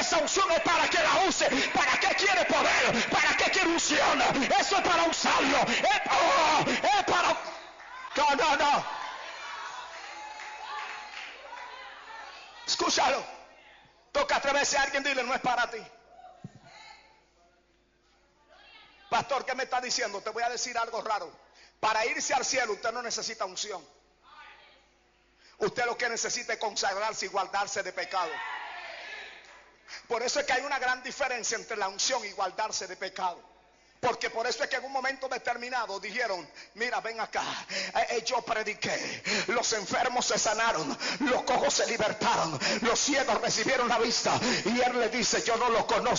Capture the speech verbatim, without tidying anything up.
Esa unción es para que la use. ¿Para qué quiere poder? ¿Para qué quiere unción? Eso es para usarlo. Es, oh, es para... No, no, no. Escúchalo. Toca atreverse a alguien, dile, no es para ti. Pastor, ¿qué me está diciendo? Te voy a decir algo raro. Para irse al cielo usted no necesita unción. Usted lo que necesita es consagrarse y guardarse de pecado. Por eso es que hay una gran diferencia entre la unción y guardarse de pecado. Porque por eso es que en un momento determinado dijeron, mira, ven acá, eh, yo prediqué, los enfermos se sanaron, los cojos se libertaron, los ciegos recibieron la vista. Y él le dice, yo no los conozco.